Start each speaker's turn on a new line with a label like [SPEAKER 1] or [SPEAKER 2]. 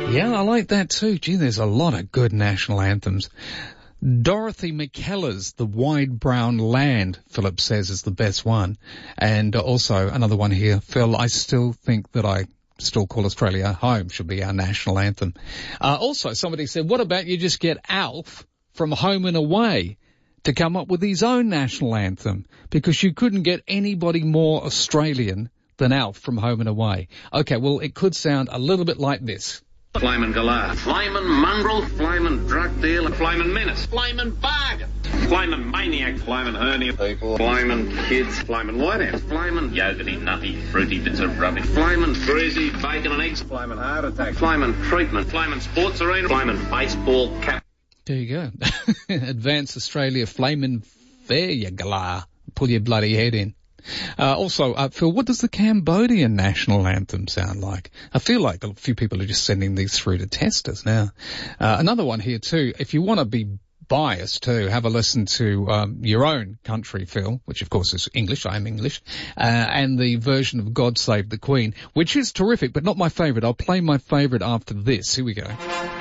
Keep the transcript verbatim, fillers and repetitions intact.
[SPEAKER 1] Yeah, I like that too. Gee, there's a lot of good national anthems. Dorothy McKellar's The Wide Brown Land, Philip says, is the best one. And also another one here, Phil, I still think that I still call Australia home should be our national anthem. Uh, also, somebody said, what about you just get Alf from Home and Away to come up with his own national anthem? Because you couldn't get anybody more Australian than Alf from Home and Away. Okay, well, it could sound a little bit like this.
[SPEAKER 2] Flamin' Galah, Flamin' Mongrel, Flamin' Drug Dealer, Flamin' Menace, Flamin' Bargain, Flamin' Maniac, Flamin' Hernia People, Flamin' Kids, Flamin' Whitehouse, Flamin' Yogurty, Nutty, Fruity Bits of Rubbish, Flamin' Greasy, Bacon and Eggs, Flamin' Heart Attack, Flamin' Treatment, Flamin' Sports Arena, Flamin' Baseball Cap.
[SPEAKER 1] There you go. Advance Australia, Flamin' Fair, you galah. Pull your bloody head in. Uh, also, uh, Phil, what does the Cambodian national anthem sound like? I feel like a few people are just sending these through to test us now. Uh, another one here too. If you want to be biased too, have a listen to um, your own country, Phil, which of course is English. I am English, uh, and the version of God Save the Queen, which is terrific, but not my favourite. I'll play my favourite after this. Here we go.